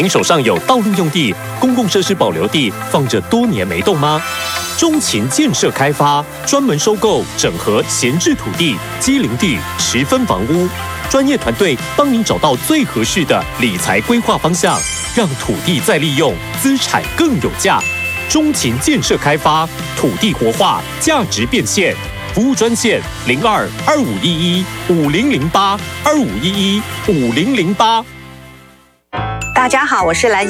您手上有道路用地、公共设施保留地放着多年没动吗？中勤建设开发专门收购、整合闲置土地、畸零地、持分房屋，专业团队帮您找到最合适的理财规划方向，让土地再利用，资产更有价。中勤建设开发，土地活化，价值变现。服务专线02-2511-5008，2511-5008。 大家好，我是蓝